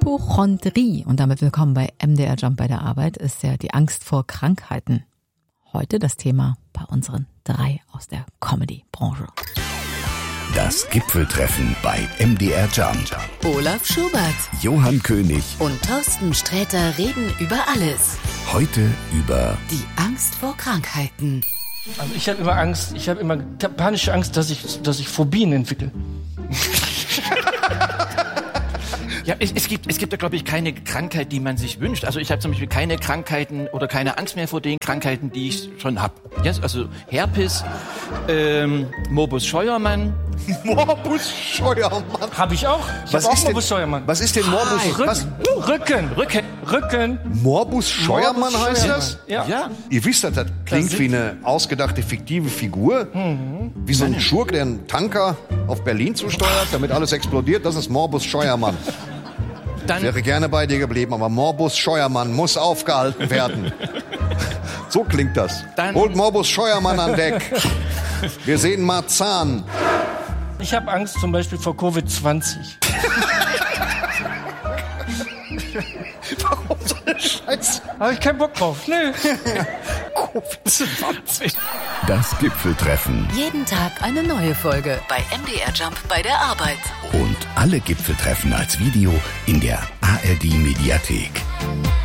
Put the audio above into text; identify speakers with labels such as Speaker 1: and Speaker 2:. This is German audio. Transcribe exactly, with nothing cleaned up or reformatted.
Speaker 1: Hypochondrie, und damit willkommen bei M D R Jump bei der Arbeit, ist ja die Angst vor Krankheiten. Heute das Thema bei unseren drei aus der Comedy-Branche.
Speaker 2: Das Gipfeltreffen bei M D R Jump.
Speaker 3: Olaf Schubert,
Speaker 2: Johann König
Speaker 3: und Thorsten Sträter reden über alles.
Speaker 2: Heute über
Speaker 3: die Angst vor Krankheiten.
Speaker 4: Also ich habe immer Angst, ich habe immer panische Angst, dass ich, dass ich Phobien entwickle.
Speaker 5: Ja, es, es gibt, es gibt da, glaube ich, keine Krankheit, die man sich wünscht. Also ich habe zum Beispiel keine Krankheiten oder keine Angst mehr vor den Krankheiten, die ich schon habe. Yes, also Herpes, ähm, Morbus Scheuermann.
Speaker 6: Morbus Scheuermann.
Speaker 4: Habe ich auch. Ich
Speaker 6: Was
Speaker 4: habe auch
Speaker 6: ist denn-
Speaker 4: Morbus Scheuermann.
Speaker 6: Was ist denn Morbus?
Speaker 4: Rücken,
Speaker 6: Was?
Speaker 4: Rücken, Rücken, Rücken.
Speaker 6: Morbus Scheuermann
Speaker 4: Morbus
Speaker 6: heißt
Speaker 4: Scheuermann.
Speaker 6: das?
Speaker 4: Ja.
Speaker 5: Ja.
Speaker 6: Ihr wisst, das, das klingt
Speaker 4: sind
Speaker 6: wie eine ausgedachte fiktive Figur. Wie so ein Schurk, der einen Tanker auf Berlin zusteuert, damit alles explodiert. Das ist Morbus Scheuermann.
Speaker 5: Dann,
Speaker 6: Wäre gerne bei dir geblieben, aber Morbus Scheuermann muss aufgehalten werden. So klingt das.
Speaker 5: Dann-
Speaker 6: Holt Morbus Scheuermann an Deck. Wir sehen Marzahn.
Speaker 4: Ich habe Angst zum Beispiel vor Covid zwanzig.
Speaker 6: Warum so eine Scheiße?
Speaker 4: Habe ich keinen Bock drauf. Nö.
Speaker 5: Covid zwanzig.
Speaker 2: das Gipfeltreffen.
Speaker 3: Jeden Tag eine neue Folge bei M D R Jump bei der Arbeit.
Speaker 2: Und alle Gipfeltreffen als Video in der A R D Mediathek.